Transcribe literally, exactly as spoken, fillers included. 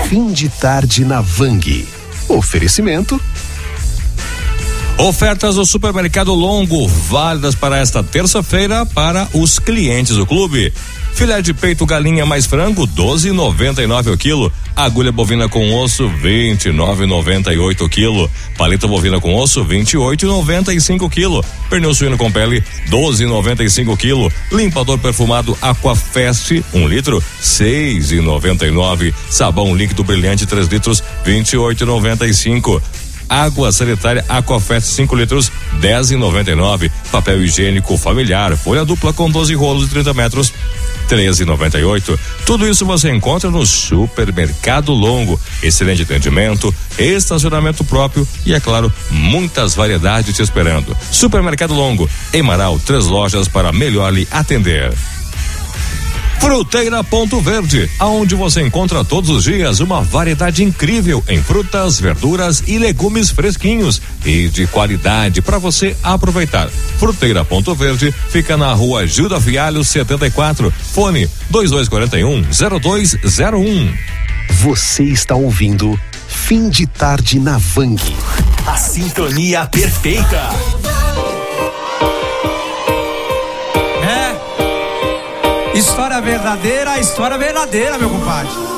Fim de tarde na Vang. Oferecimento. Ofertas do Supermercado Longo, válidas para esta terça-feira para os clientes do clube. Filé de peito galinha mais frango, doze e noventa e nove o quilo. Agulha bovina com osso, vinte e nove e noventa e oito o quilo. Paleta bovina com osso, vinte e oito e noventa e cinco o quilo. Pernil suíno com pele, doze e noventa e cinco o quilo. Limpador perfumado Aquafest, um litro, seis e noventa e nove. Sabão líquido brilhante, três litros, vinte e oito e noventa e cinco. Água sanitária Aquafest cinco litros, dez e noventa e nove. Papel higiênico familiar, folha dupla com doze rolos de trinta metros, treze e noventa e oito. Tudo isso você encontra no Supermercado Longo. Excelente atendimento, estacionamento próprio e, é claro, muitas variedades te esperando. Supermercado Longo, em Marau, três lojas para melhor lhe atender. Fruteira Ponto Verde, aonde você encontra todos os dias uma variedade incrível em frutas, verduras e legumes fresquinhos e de qualidade para você aproveitar. Fruteira Ponto Verde fica na rua Gilda Fialho setenta e quatro, fone dois dois quatro um, zero dois zero um. Você está ouvindo Fim de Tarde na Vang. A sintonia perfeita. História verdadeira, história verdadeira, meu compadre.